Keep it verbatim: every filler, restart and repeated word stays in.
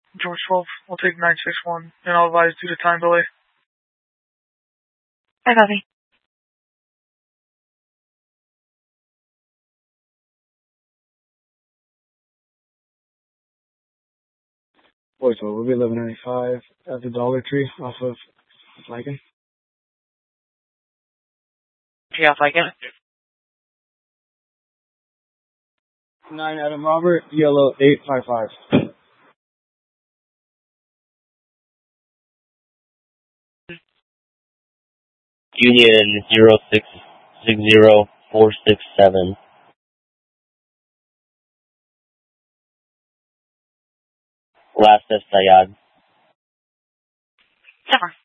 George twelve, I'll take nine six one, and I'll advise due to time delay. I copy. Boy, so we'll be eleven ninety-five at the Dollar Tree off of Flagon. Yeah, Flagon. Nine Adam Robert, yellow eight five five. Union zero six six zero four six seven. Last of Sayad. Summer.